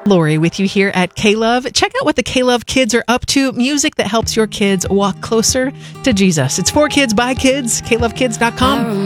Lori with you here at K-Love. Check out what the K-Love kids are up to. Music that helps your kids walk closer to Jesus. It's for kids by kids. KLoveKids.com.